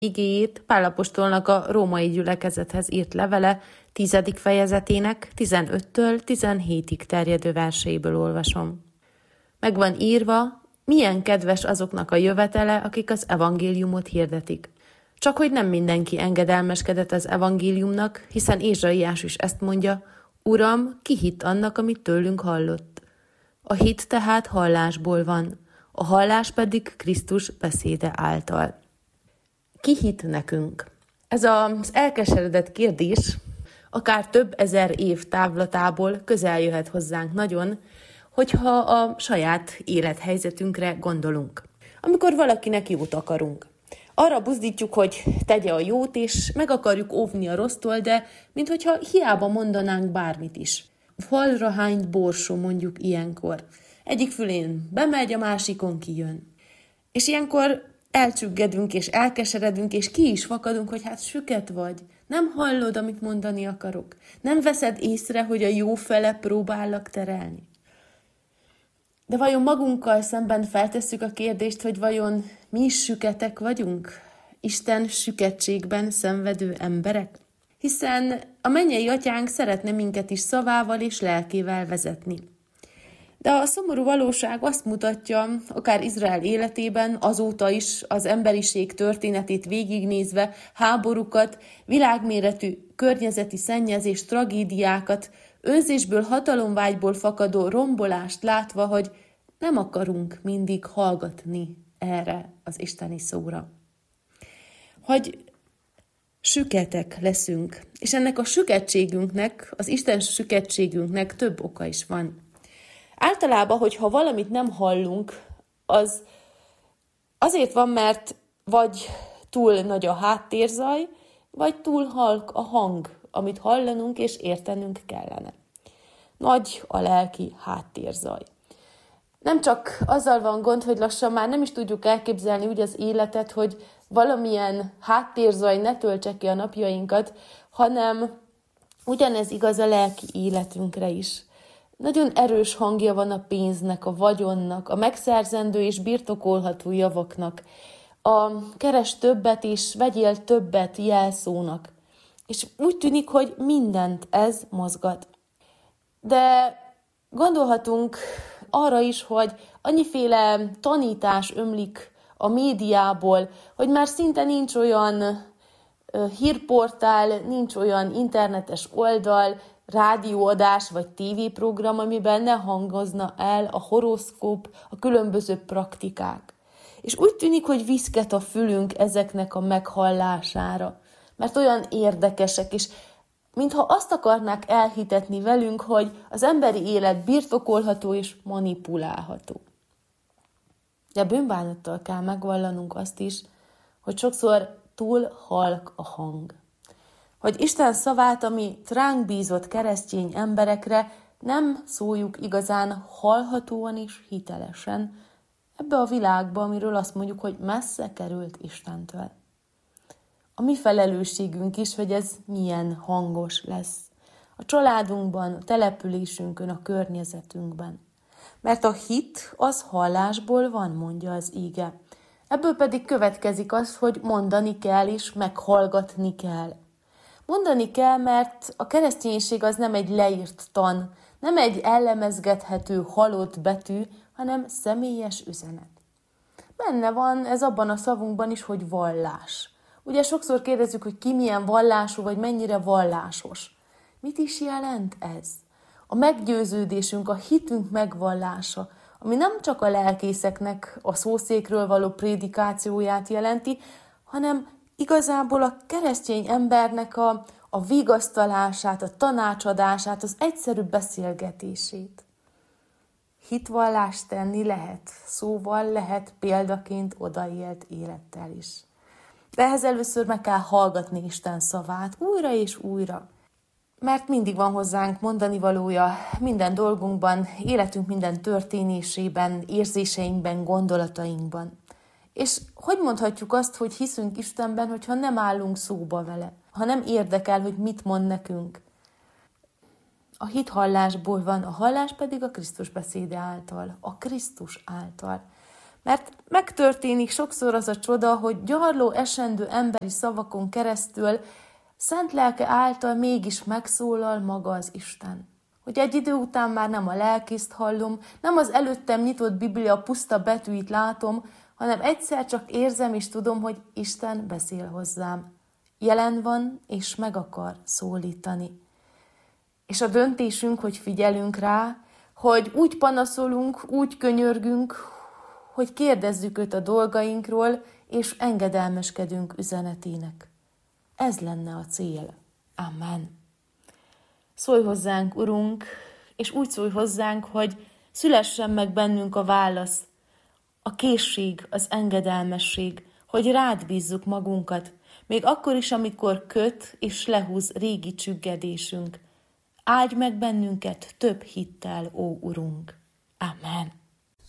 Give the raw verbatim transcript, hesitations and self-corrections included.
igéjét Pál apostolnak a római gyülekezethez írt levele tizedik fejezetének tizenöttől tizenhétig terjedő verseiből olvasom. Meg van írva, milyen kedves azoknak a jövetele, akik az evangéliumot hirdetik. Csak hogy nem mindenki engedelmeskedett az evangéliumnak, hiszen Ézsaiás is ezt mondja, Uram, ki hitt annak, amit tőlünk hallott? A hit tehát hallásból van, a hallás pedig Krisztus beszéde által. Ki hitt nekünk? Ez az elkeseredett kérdés akár több ezer év távlatából közel jöhet hozzánk nagyon, hogyha a saját élethelyzetünkre gondolunk. Amikor valakinek jót akarunk. Arra buzdítjuk, hogy tegye a jót, és meg akarjuk óvni a rossztól, de minthogyha hiába mondanánk bármit is. Falra hányt borsó mondjuk ilyenkor. Egyik fülén bemegy, a másikon kijön. És ilyenkor elcsüggedünk, és elkeseredünk, és ki is fakadunk, hogy hát süket vagy. Nem hallod, amit mondani akarok. Nem veszed észre, hogy a jó fele próbállak terelni. De vajon magunkkal szemben feltesszük a kérdést, hogy vajon mi is süketek vagyunk? Isten süketségben szenvedő emberek? Hiszen a mennyei atyánk szeretne minket is szavával és lelkével vezetni. De a szomorú valóság azt mutatja, akár Izrael életében, azóta is az emberiség történetét végignézve, háborúkat, világméretű környezeti szennyezés, tragédiákat, önzésből, hatalomvágyból fakadó rombolást látva, hogy nem akarunk mindig hallgatni erre az isteni szóra. Hogy süketek leszünk, és ennek a süketségünknek, az Isten süketségünknek több oka is van. Általában, hogyha valamit nem hallunk, az azért van, mert vagy túl nagy a háttérzaj, vagy túl halk a hang, amit hallanunk és értenünk kellene. Nagy a lelki háttérzaj. Nem csak azzal van gond, hogy lassan már nem is tudjuk elképzelni úgy az életet, hogy valamilyen háttérzaj ne töltse ki a napjainkat, hanem ugyanez igaz a lelki életünkre is. Nagyon erős hangja van a pénznek, a vagyonnak, a megszerzendő és birtokolható javaknak, a keres többet és vegyél többet jelszónak. És úgy tűnik, hogy mindent ez mozgat. De gondolhatunk arra is, hogy annyiféle tanítás ömlik a médiából, hogy már szinte nincs olyan hírportál, nincs olyan internetes oldal, rádióadás vagy tévéprogram, amiben ne hangozna el a horoszkóp, a különböző praktikák. És úgy tűnik, hogy viszket a fülünk ezeknek a meghallására, mert olyan érdekesek, és mintha azt akarnák elhitetni velünk, hogy az emberi élet birtokolható és manipulálható. De bűnbánattal kell megvallanunk azt is, hogy sokszor túl halk a hang. Hogy Isten szavát, ami ránk bízott keresztény emberekre, nem szóljuk igazán hallhatóan és hitelesen ebbe a világba, amiről azt mondjuk, hogy messze került Istentől. A mi felelősségünk is, hogy ez milyen hangos lesz. A családunkban, a településünkön, a környezetünkben. Mert a hit az hallásból van, mondja az íge. Ebből pedig következik az, hogy mondani kell és meghallgatni kell. Mondani kell, mert a kereszténység az nem egy leírt tan, nem egy ellemezgethető halott betű, hanem személyes üzenet. Benne van ez abban a szavunkban is, hogy vallás. Ugye sokszor kérdezzük, hogy ki milyen vallású, vagy mennyire vallásos. Mit is jelent ez? A meggyőződésünk, a hitünk megvallása, ami nem csak a lelkészeknek a szószékről való prédikációját jelenti, hanem igazából a keresztény embernek a, a vigasztalását, a tanácsadását, az egyszerű beszélgetését. Hitvallást tenni lehet, szóval lehet példaként odaélt élettel is. De ehhez először meg kell hallgatni Isten szavát újra és újra. Mert mindig van hozzánk mondani valója minden dolgunkban, életünk minden történésében, érzéseinkben, gondolatainkban. És hogy mondhatjuk azt, hogy hiszünk Istenben, hogyha nem állunk szóba vele, ha nem érdekel, hogy mit mond nekünk? A hit hallásból van, a hallás pedig a Krisztus beszéde által, a Krisztus által. Mert megtörténik sokszor az a csoda, hogy gyarló esendő emberi szavakon keresztül szent lelke által mégis megszólal maga az Isten. Hogy egy idő után már nem a lelkészt hallom, nem az előttem nyitott Biblia puszta betűit látom, hanem egyszer csak érzem és tudom, hogy Isten beszél hozzám. Jelen van, és meg akar szólítani. És a döntésünk, hogy figyelünk rá, hogy úgy panaszolunk, úgy könyörgünk, hogy kérdezzük őt a dolgainkról, és engedelmeskedünk üzenetének. Ez lenne a cél. Amen. Szólj hozzánk, Urunk, és úgy szólj hozzánk, hogy szülessen meg bennünk a válasz, a készség, az engedelmesség, hogy rád bízzuk magunkat, még akkor is, amikor köt és lehúz régi csüggedésünk. Áldj meg bennünket több hittel, ó Urunk. Amen.